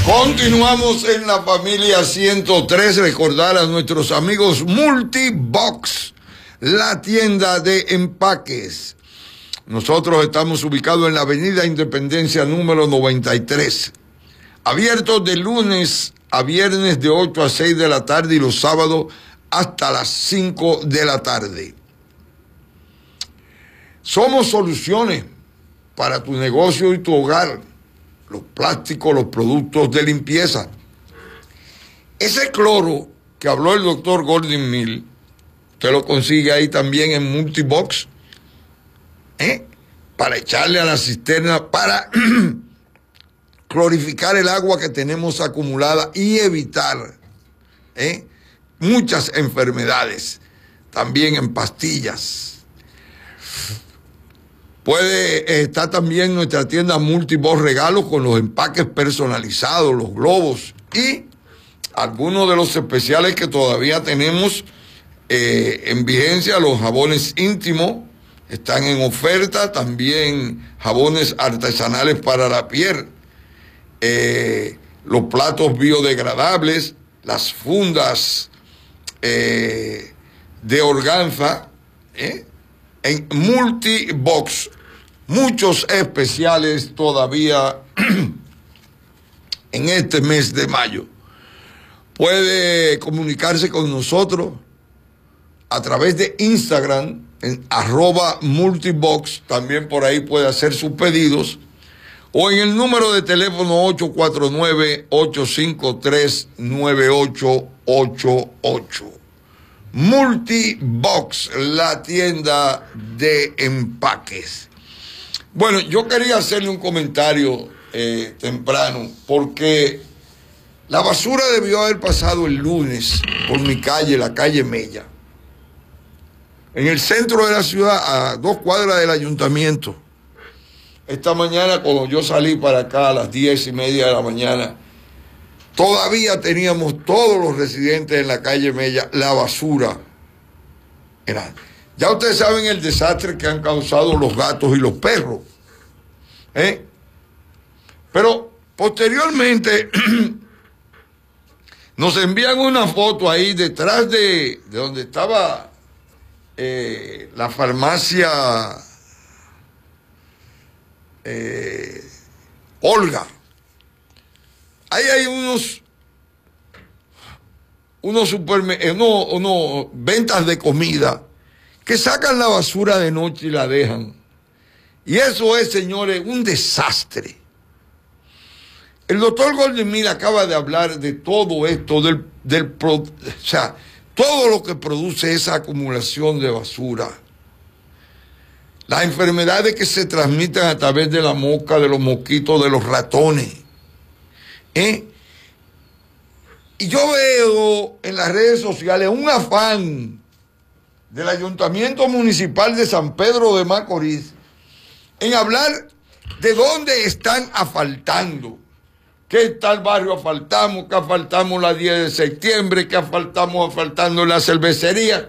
Continuamos en la familia 103. Recordar a nuestros amigos Multibox, la tienda de empaques. Nosotros estamos ubicados en la avenida Independencia número 93. Abiertos de lunes a viernes de 8 a 6 de la tarde y los sábados hasta las 5 de la tarde. Somos soluciones para tu negocio y tu hogar. Los plásticos, los productos de limpieza. Ese cloro que habló el doctor Gordon Mill, usted lo consigue ahí también en Multibox, para echarle a la cisterna, para clorificar el agua que tenemos acumulada y evitar muchas enfermedades, también en pastillas. Puede estar también nuestra tienda Multibox Regalos con los empaques personalizados, los globos y algunos de los especiales que todavía tenemos en vigencia. Los jabones íntimos están en oferta, también jabones artesanales para la piel, los platos biodegradables, las fundas de organza, en Multibox. Muchos especiales todavía en este mes de mayo. Puede comunicarse con nosotros a través de Instagram en @multibox. También por ahí puede hacer sus pedidos. O en el número de teléfono 849-853-9888. Multibox, la tienda de empaques. Bueno, yo quería hacerle un comentario temprano, porque la basura debió haber pasado el lunes por mi calle, la calle Mella, en el centro de la ciudad, a 2 cuadras del ayuntamiento. Esta mañana, cuando yo salí para acá a las 10:30 de la mañana, todavía teníamos todos los residentes en la calle Mella, la basura. Ya ustedes saben el desastre que han causado los gatos y los perros. Pero posteriormente nos envían una foto ahí detrás de donde estaba la farmacia Olga. Ahí hay unos ventas de comida que sacan la basura de noche y la dejan. Y eso es, señores, un desastre. El doctor Gordon Mill acaba de hablar de todo esto, o sea, todo lo que produce esa acumulación de basura. Las enfermedades que se transmiten a través de la mosca, de los mosquitos, de los ratones. Y yo veo en las redes sociales un afán del Ayuntamiento Municipal de San Pedro de Macorís en hablar de dónde están asfaltando. ¿Qué tal barrio asfaltamos? ¿Qué asfaltamos la 10 de septiembre? ¿Qué asfaltando en la cervecería?